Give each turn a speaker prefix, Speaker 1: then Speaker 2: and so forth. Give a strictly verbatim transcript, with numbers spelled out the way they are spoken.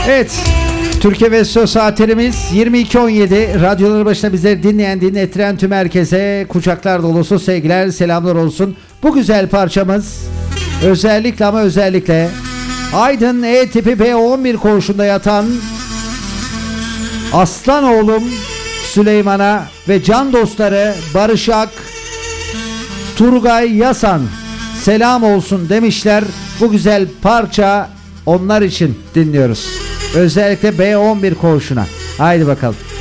Speaker 1: Evet, Türkiye ve Söz saatlerimiz yirmi iki on yedi. Radyoları başında bizleri dinleyen, dinlettiren tüm herkese kucaklar dolusu sevgiler, selamlar olsun. Bu güzel parçamız özellikle ama özellikle Aydın E tipi B on bir koğuşunda yatan aslan oğlum Süleyman'a ve can dostları Barış Ak, Turgay Yasan selam olsun demişler. Bu güzel parça onlar için dinliyoruz. Özellikle B on bir koğuşuna. Haydi bakalım.